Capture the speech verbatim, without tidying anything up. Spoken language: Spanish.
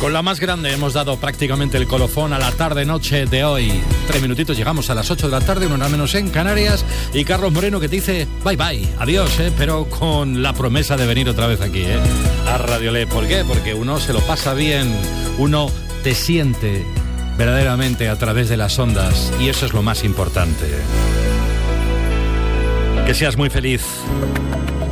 Con la más grande hemos dado prácticamente el colofón a la tarde-noche de hoy. Tres minutitos, llegamos a las ocho de la tarde, una hora menos en Canarias. Y Carlos Moreno que te dice bye bye, adiós, ¿eh? Pero con la promesa de venir otra vez aquí, ¿eh? A Radio Le. ¿Por qué? Porque uno se lo pasa bien, uno te siente verdaderamente a través de las ondas. Y eso es lo más importante. Que seas muy feliz.